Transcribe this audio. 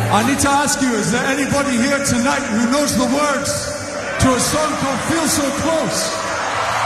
I need to ask you, is there anybody here tonight who knows the words to a song called Feel So Close?